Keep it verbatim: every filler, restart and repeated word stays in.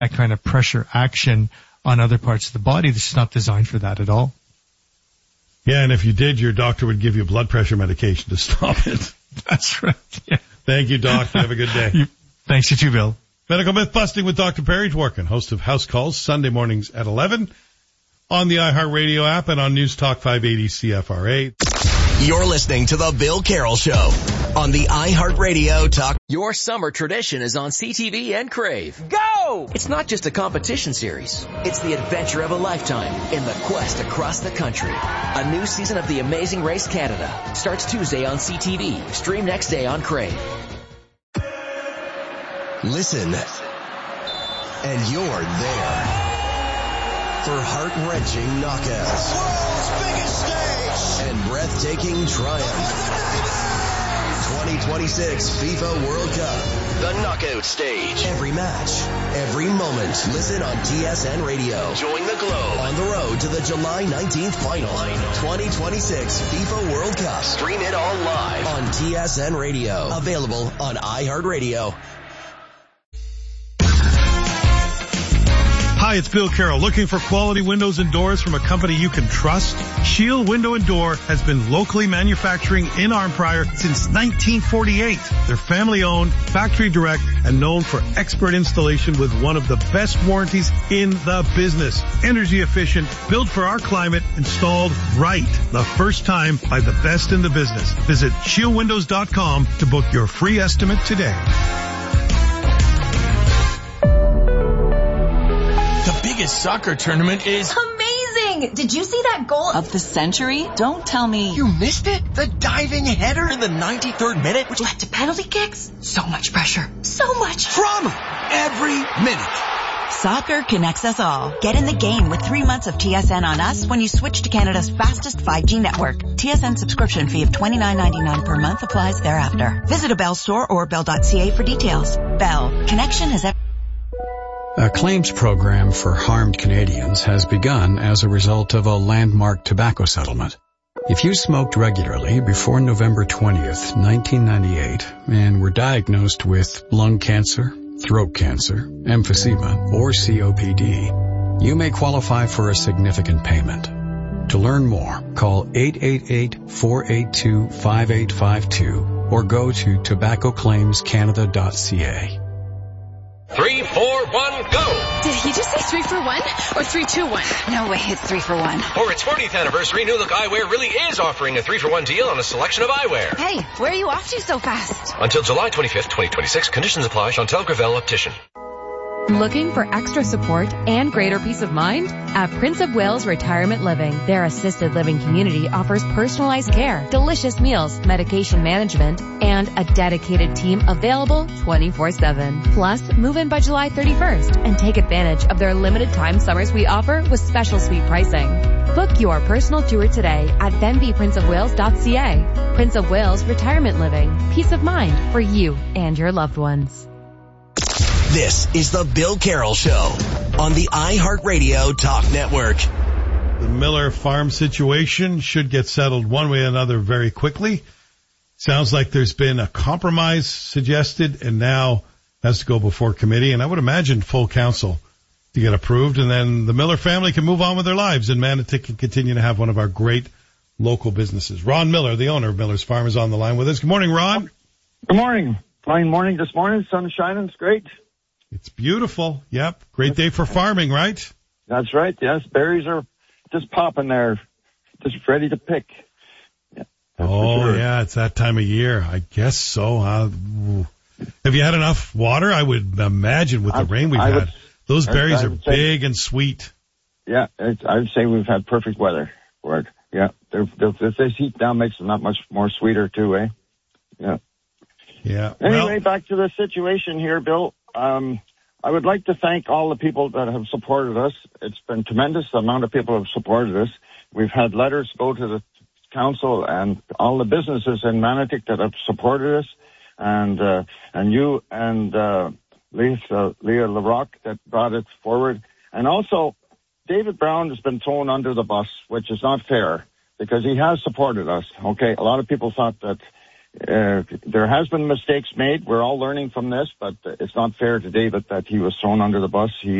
that kind of pressure action on other parts of the body. This is not designed for that at all. Yeah, and if you did, your doctor would give you blood pressure medication to stop it. That's right. Yeah. Thank you, Doc. Have a good day. you, thanks, you too, Bill. Medical Myth Busting with Doctor Perry Dworkin, host of House Calls, Sunday mornings at eleven on the iHeartRadio app and on News Talk five eighty C F R A. You're listening to The Bill Carroll Show on the iHeartRadio Talk. Your summer tradition is on C T V and Crave. Go! It's not just a competition series. It's the adventure of a lifetime in the quest across the country. A new season of The Amazing Race Canada starts Tuesday on C T V. Stream next day on Crave. Listen, and you're there for heart-wrenching knockouts. World's biggest stage! And breathtaking triumph. twenty twenty-six FIFA World Cup. The knockout stage. Every match, every moment. Listen on T S N Radio. Join the globe. On the road to the July nineteenth final. twenty twenty-six FIFA World Cup. Stream it all live on T S N Radio. Available on iHeartRadio. Hi, it's Bill Carroll. Looking for quality windows and doors from a company you can trust? Shield Window and Door has been locally manufacturing in Arnprior since nineteen forty-eight. They're family-owned, factory-direct, and known for expert installation with one of the best warranties in the business. Energy efficient, built for our climate, installed right the first time by the best in the business. Visit shield windows dot com to book your free estimate today. The biggest soccer tournament is amazing! Did you see that goal of the century? Don't tell me you missed it. The diving header in the ninety-third minute, which led to penalty kicks. So much pressure. So much drama every minute. Soccer connects us all. Get in the game with three months of T S N on us when you switch to Canada's fastest five G network. T S N subscription fee of twenty-nine ninety-nine per month applies thereafter. Visit a Bell store or bell dot c a for details. Bell. Connection has ever... A claims program for harmed Canadians has begun as a result of a landmark tobacco settlement. If you smoked regularly before November twentieth, nineteen ninety-eight, and were diagnosed with lung cancer, throat cancer, emphysema, or C O P D, you may qualify for a significant payment. To learn more, call eight eight eight, four eight two, five eight five two or go to tobacco claims canada dot c a. Three, four, one, go! Did he just say three for one or three, two, one? No way, it's three for one. For its fortieth anniversary, New Look Eyewear really is offering a three for one deal on a selection of eyewear. Hey, where are you off to so fast? Until July twenty-fifth, twenty twenty-six, conditions apply. Chantal Gravel Optician. Looking for extra support and greater peace of mind? At Prince of Wales Retirement Living, their assisted living community offers personalized care, delicious meals, medication management, and a dedicated team available twenty-four seven. Plus, move in by July thirty-first and take advantage of their limited time summer suite offer with special suite pricing. Book your personal tour today at benvie prince of wales dot c a. Prince of Wales Retirement Living. Peace of mind for you and your loved ones. This is the Bill Carroll Show on the iHeartRadio Talk Network. The Miller farm situation should get settled one way or another very quickly. Sounds like there's been a compromise suggested and now has to go before committee, and I would imagine full council to get approved, and then the Miller family can move on with their lives, and Manotick can continue to have one of our great local businesses. Ron Miller, the owner of Miller's Farm, is on the line with us. Good morning, Ron. Good morning. Fine morning this morning. Sun is shining. It's great. It's beautiful. Yep. Great day for farming, right? That's right. Yes. Berries are just popping there, just ready to pick. Yeah, oh, sure. Yeah. It's that time of year. I guess so. Huh? Have you had enough water? I would imagine with the I, rain we've I had. Would, Those berries I, I are say, big and sweet. Yeah. It's, I would say we've had perfect weather for it. Yeah. They're, they're, if this heat down makes them that much more sweeter too, eh? Yeah. Yeah. Anyway, well, back to the situation here, Bill. Um, I would like to thank all the people that have supported us. It's been tremendous, the amount of people who have supported us. We've had letters go to the council and all the businesses in Manotick that have supported us, and uh, and you and uh, Lisa, Leah LaRocque that brought it forward. And also, David Brown has been thrown under the bus, which is not fair, because he has supported us. Okay, a lot of people thought that uh, there has been mistakes made. We're all learning from this, but it's not fair to David that he was thrown under the bus. He